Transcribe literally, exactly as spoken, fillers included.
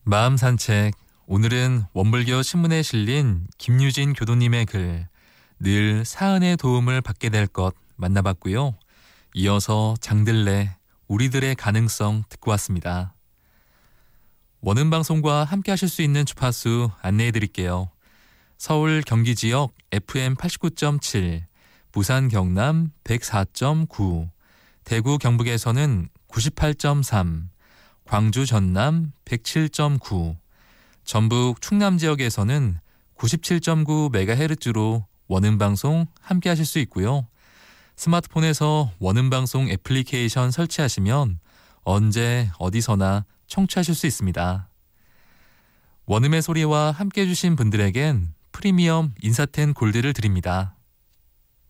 마음 산책. 오늘은 원불교 신문에 실린 김유진 교도님의 글, 늘 사은의 도움을 받게 될 것 만나봤고요. 이어서 장들레, 우리들의 가능성 듣고 왔습니다. 원음방송과 함께 하실 수 있는 주파수 안내해 드릴게요. 서울 경기 지역 에프엠 팔십구 점 칠, 부산 경남 백사 점 구, 대구 경북에서는 구십팔 점 삼, 광주 전남 백칠 점 구, 전북 충남 지역에서는 구십칠 점 구 메가헤르츠로 원음방송 함께 하실 수 있고요. 스마트폰에서 원음방송 애플리케이션 설치하시면 언제 어디서나 청취하실 수 있습니다. 원음의 소리와 함께 해주신 분들에겐 프리미엄 인사텐 골드를 드립니다.